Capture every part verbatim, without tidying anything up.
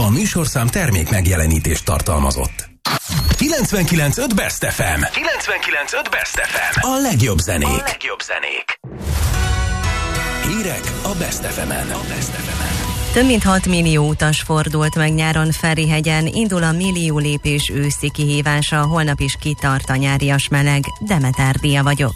A műsorszám termék megjelenítést tartalmazott. kilencvenkilenc pont öt Best ef em. kilencvenkilenc pont öt Best ef em. A legjobb zenék. A legjobb zenék. Hírek a Best ef emen. A Best ef emen. Több mint hat millió utas fordult meg nyáron Ferihegyen, indul a millió lépés őszi kihívása, holnap is kitart a nyárias meleg. Demeter Dia vagyok.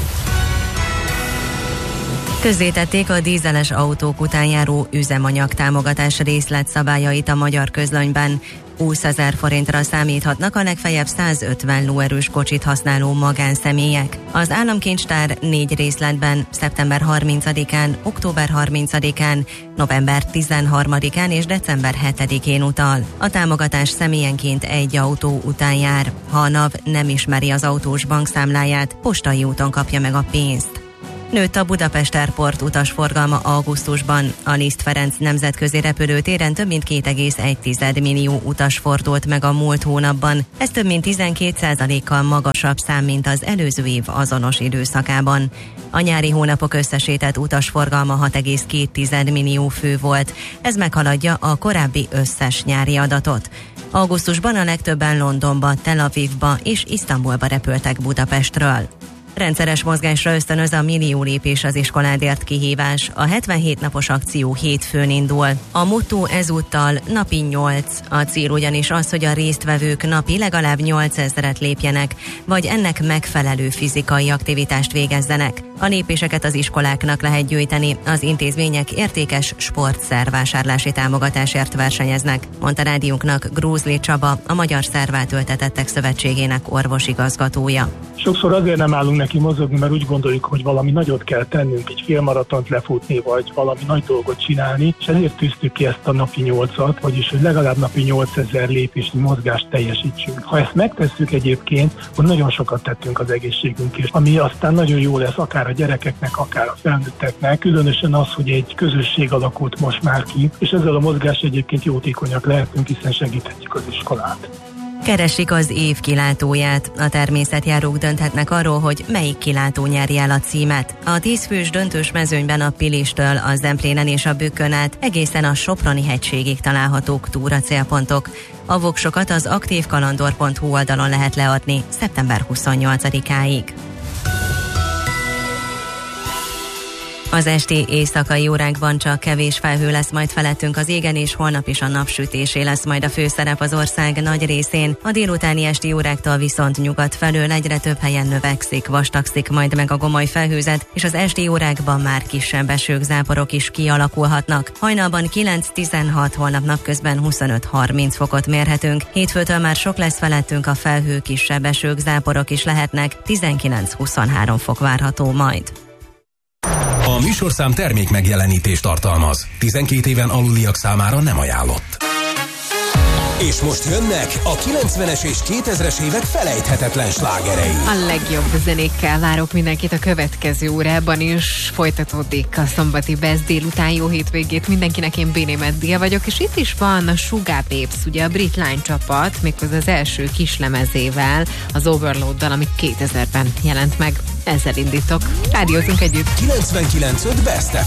Közzétették a dízeles autók után járó üzemanyag támogatás részletszabályait a Magyar Közlönyben. húszezer forintra számíthatnak a legfeljebb százötven lóerős kocsit használó magánszemélyek. Az államkincstár négy részletben szeptember harmincadikán, október harmincadikán, november tizenharmadikán és december hetedikén utal. A támogatás személyenként egy autó után jár. Ha a NAV nem ismeri az autós bankszámláját, postai úton kapja meg a pénzt. Nőtt a Budapest Airport utasforgalma augusztusban. A Liszt Ferenc nemzetközi repülőtéren több mint két egész egy millió utas fordult meg a múlt hónapban. Ez több mint tizenkét százalékkal magasabb szám, mint az előző év azonos időszakában. A nyári hónapok összesített utasforgalma hat egész két millió fő volt. Ez meghaladja a korábbi összes nyári adatot. Augusztusban a legtöbben Londonba, Tel Avivba és Isztambulba repültek Budapestről. Rendszeres mozgásra ösztönöz a millió lépés az iskoládért kihívás. A hetvenhét napos akció hétfőn indul. A motto ezúttal napi nyolc. A cél ugyanis az, hogy a résztvevők napi legalább nyolcezret lépjenek, vagy ennek megfelelő fizikai aktivitást végezzenek. A lépéseket az iskoláknak lehet gyűjteni, az intézmények értékes sportszervásárlási támogatásért versenyeznek, mondta rádiónknak Grózli Csaba, a Magyar Szervátültetettek Szövetségének orvosigazgatója. Sokszor azért nem állunk neki mozogni, mert úgy gondoljuk, hogy valami nagyot kell tennünk, egy félmaratont lefutni, vagy valami nagy dolgot csinálni, és ezért tűztük ki ezt a napi nyolcat, vagyis hogy legalább napi nyolcezer lépésnyi mozgást teljesítsünk. Ha ezt megtesszük egyébként, akkor nagyon sokat tettünk az egészségünkért, ami aztán nagyon jó lesz akár a gyerekeknek, akár a felnőtteknek, különösen az, hogy egy közösség alakult most már ki, és ezzel a mozgás egyébként jótékonyak lehetünk, hiszen segíthetjük az iskolát. Keresik az év kilátóját. A természetjárók dönthetnek arról, hogy melyik kilátó nyeri el a címet. A tízfős döntős mezőnyben a Pilistől, a Zemplénen és a Bükkön át egészen a Soproni hegységig találhatók túracélpontok. A voksokat az aktívkalandor pont hu oldalon lehet leadni szeptember huszonnyolcadikáig. Az esti éjszakai órákban csak kevés felhő lesz majd felettünk az égen, és holnap is a napsütésé lesz majd a főszerep az ország nagy részén. A délutáni esti óráktól viszont nyugat felől egyre több helyen növekszik, vastagszik majd meg a gomoly felhőzet, és az esti órákban már kisebb esők, záporok is kialakulhatnak. Hajnalban kilenc-tizenhat, holnap napközben huszonöt-harminc fokot mérhetünk. Hétfőtől már sok lesz felettünk a felhő, kisebb esők, záporok is lehetnek, tizenkilenc-huszonhárom fok várható majd. A műsorszám termék megjelenítést tartalmaz. tizenkét éven aluliak számára nem ajánlott. És most jönnek a kilencvenes és kétezres évek felejthetetlen slágerei. A legjobb zenékkel várok mindenkit a következő órában is. Folytatódik a szombati Best délután. Jó hétvégét mindenkinek, én Bénémet Dia vagyok, és itt is van a Sugar Babes, ugye a brit lány csapat, méghozzá az első kislemezével, az Overloaddal, ami kétezerben jelent meg. Ezzel indítok. Rádiózunk együtt. kilencvenkilenc pont öt Best